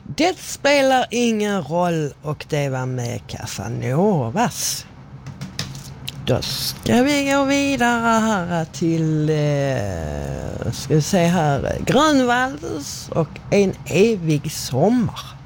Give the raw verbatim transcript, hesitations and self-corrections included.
Det spelar ingen roll, och det var med Casanovas. Då ska vi gå vidare här till eh, ska vi se här Grönvalls och En evig sommar.